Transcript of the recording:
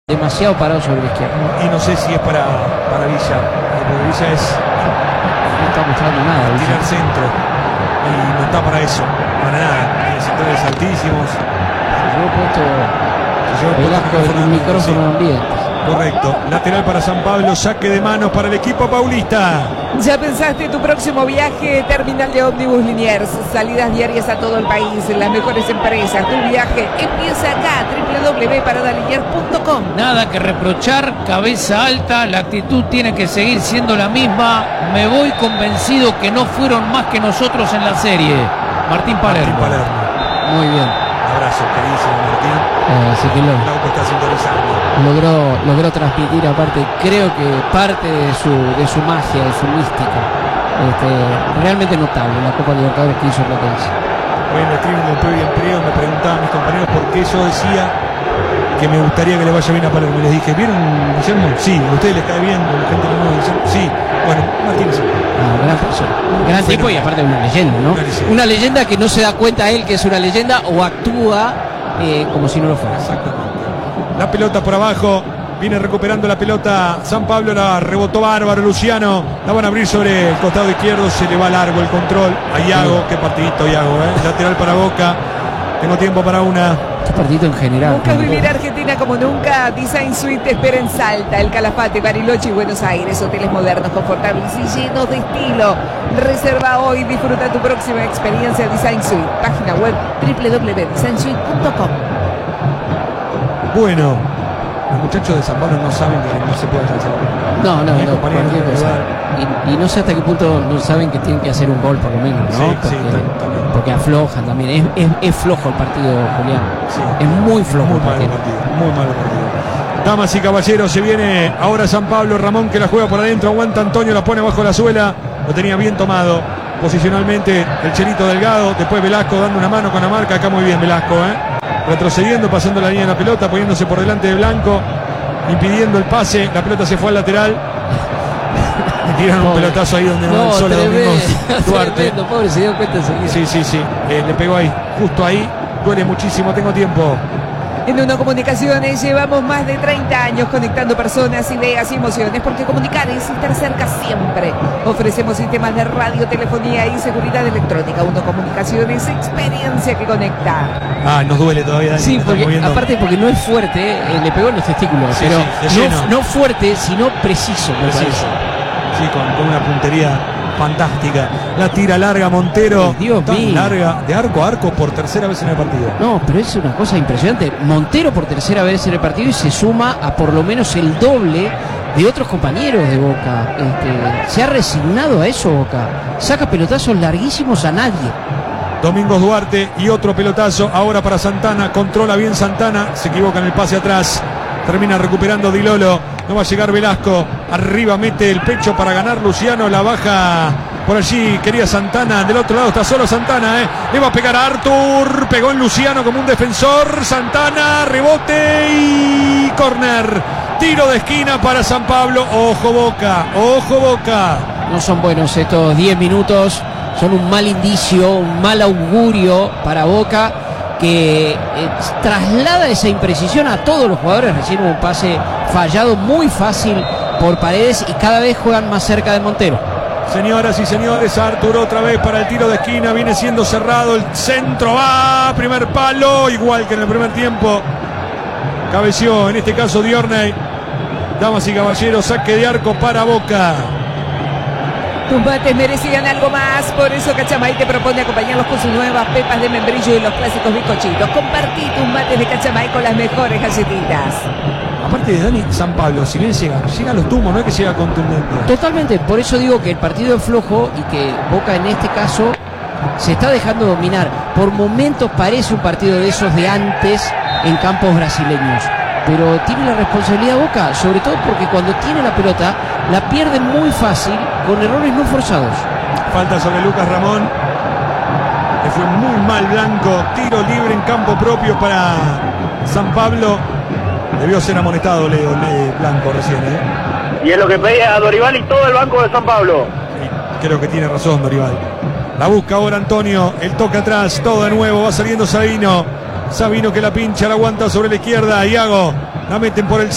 demasiado parado sobre la izquierda. Y no sé si es para Villa, porque Villa es No está mostrando nada. Villa. tirar centro y no está para eso, para nada. Tiene sectores altísimos. Yo he puesto Velasco en un micrófono ambiente. Correcto. Lateral para San Pablo, saque de manos para el equipo paulista. ¿Ya pensaste tu próximo viaje? Terminal de ómnibus Liniers, salidas diarias a todo el país, las mejores empresas. Tu viaje empieza acá, www.paradalinier.com. Nada que reprochar, cabeza alta, la actitud tiene que seguir siendo la misma. Me voy convencido que no fueron más que nosotros en la serie. Martín Palermo. Martín Palermo. Muy bien. Un abrazo, queridísimo Martín. Así que Lauco está sintonizando. logró transmitir, aparte, creo que parte de su magia, de su mística. Realmente notable la Copa Libertadores que hizo Platense. Hoy en el streaming del Previo Empleo me preguntaban mis compañeros por qué yo decía que me gustaría que le vaya bien a Palermo. Y les dije, ¿vieron Guillermo? Sí. ¿A ustedes les cae bien? ¿La gente no dice? Sí. Bueno, Martín es Gran persona. Gran tipo y aparte una leyenda, ¿no? Una leyenda que no se da cuenta él que es una leyenda o actúa como si no lo fuera. Exactamente. La pelota por abajo. Viene recuperando la pelota San Pablo, la rebotó bárbaro Luciano. La van a abrir sobre el costado izquierdo. Se le va largo el control a Iago. Qué partidito Iago, Lateral para Boca. Tengo tiempo para una. Qué partido en general. Busca vivir Argentina como nunca. Design Suite te espera en Salta, El Calafate, Bariloche y Buenos Aires. Hoteles modernos, confortables y llenos de estilo. Reserva hoy, disfruta tu próxima experiencia Design Suite. Página web www.designsuite.com. Bueno, los muchachos de San Pablo no saben que no se puede alcanzar. No, cualquier cosa. Y no sé hasta qué punto no saben que tienen que hacer un gol por lo menos, ¿no? Sí, porque aflojan también. Es flojo el partido, Julián. Sí. Es muy flojo Muy el malo partido. partido. Muy malo partido. Damas y caballeros, se viene ahora San Pablo. Ramón que la juega por adentro. Aguanta Antonio, la pone bajo la suela. Lo tenía bien tomado posicionalmente el Chelito Delgado. Después Velasco dando una mano con la marca. Acá muy bien Velasco, retrocediendo, pasando la línea de la pelota, poniéndose por delante de Blanco, impidiendo el pase. La pelota se fue al lateral. Le tiraron un pelotazo ahí donde no solo Domingos Duarte. Tremendo, pobre, se dio cuenta enseguida. Sí. Le pegó ahí, justo ahí. Duele muchísimo, tengo tiempo. En Uno Comunicaciones llevamos más de 30 años conectando personas, ideas y emociones, porque comunicar es estar cerca siempre. Ofrecemos sistemas de radio, telefonía y seguridad electrónica. Uno Comunicaciones, experiencia que conecta. Nos duele todavía, Dani. Sí, aparte porque no es fuerte, le pegó en los testículos, Sí, pero sí, de lleno. no fuerte, sino preciso, me parece. Sí, con una puntería fantástica. La tira larga Montero. Dios mío. Larga, de arco a arco por tercera vez en el partido. No, pero es una cosa impresionante. Montero por tercera vez en el partido y se suma a por lo menos el doble de otros compañeros de Boca. Se ha resignado a eso Boca. Saca pelotazos larguísimos a nadie. Domingos Duarte y otro pelotazo ahora para Santana. Controla bien Santana. Se equivoca en el pase atrás. Termina recuperando Di Lolo. No va a llegar Velasco. Arriba mete el pecho para ganar Luciano. La baja por allí. Quería Santana. Del otro lado está solo Santana. Le va a pegar a Artur. Pegó en Luciano como un defensor. Santana. Rebote y córner. Tiro de esquina para San Pablo. Ojo Boca. Ojo Boca. No son buenos estos 10 minutos. Son un mal indicio, un mal augurio para Boca, que traslada esa imprecisión a todos los jugadores. Recién hubo un pase fallado muy fácil por Paredes y cada vez juegan más cerca de Montero. Señoras y señores, Arturo otra vez para el tiro de esquina. Viene siendo cerrado el centro. Va, primer palo, igual que en el primer tiempo. Cabeció, en este caso Diorney. Damas y caballeros, saque de arco para Boca. Tus mates merecían algo más, por eso Cachamay te propone acompañarlos con sus nuevas pepas de membrillo y los clásicos bizcochitos. Compartí tus mates de Cachamay con las mejores galletitas. Aparte de Dani, San Pablo, si bien llega a los tumos, no es que llega contundente. Totalmente, por eso digo que el partido es flojo y que Boca en este caso se está dejando dominar. Por momentos parece un partido de esos de antes en campos brasileños, pero tiene la responsabilidad Boca, sobre todo porque cuando tiene la pelota la pierde muy fácil con errores no forzados. Falta sobre Lucas Ramón. Le fue muy mal Blanco. Tiro libre en campo propio para San Pablo. Debió ser amonestado Leo Blanco recién. Y es lo que pedía a Dorival y todo el banco de San Pablo. Y creo que tiene razón Dorival. La busca ahora Antonio. El toque atrás. Todo de nuevo. Va saliendo Sabino. Sabino que la pincha, la aguanta sobre la izquierda. Iago. La meten por el